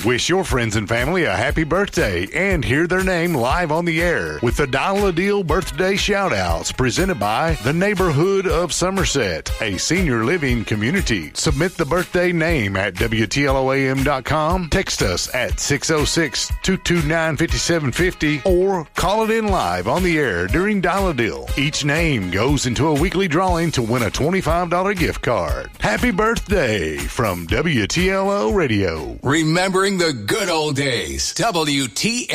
Wish your friends and family a happy birthday and hear their name live on the air with the Dial a Deal birthday shout-outs presented by the Neighborhood of Somerset, a senior living community. Submit the birthday name at WTLOAM.com, text us at 606-229-5750, or call it in live on the air during Dial a Deal. Each name goes into a weekly drawing to win a $25 gift card. Happy birthday from WTLO Radio. Remembering the good old days. WTLO.